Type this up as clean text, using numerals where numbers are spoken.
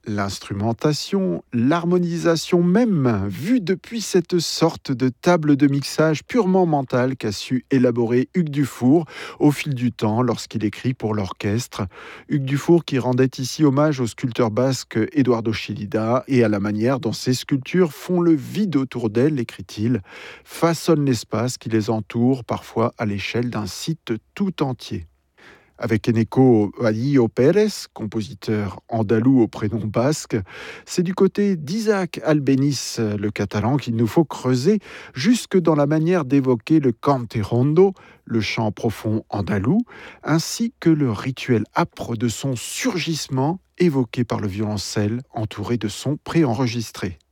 L'instrumentation, l'harmonisation même, vue depuis cette sorte de table de mixage purement mentale qu'a su élaborer Hugues Dufour au fil du temps lorsqu'il écrit pour l'orchestre. Hugues Dufour qui rendait ici hommage au sculpteur basque Eduardo Chillida et à la manière dont ses sculptures font le vide autour d'elles, écrit-il, façonnent l'espace qui les entoure, parfois à l'échelle d'un site tout entier. Avec Eneko Badillo Pérez, compositeur andalou au prénom basque, c'est du côté d'Isaac Albéniz, le catalan, qu'il nous faut creuser jusque dans la manière d'évoquer le cante rondo, le chant profond andalou, ainsi que le rituel âpre de son surgissement évoqué par le violoncelle entouré de sons préenregistrés.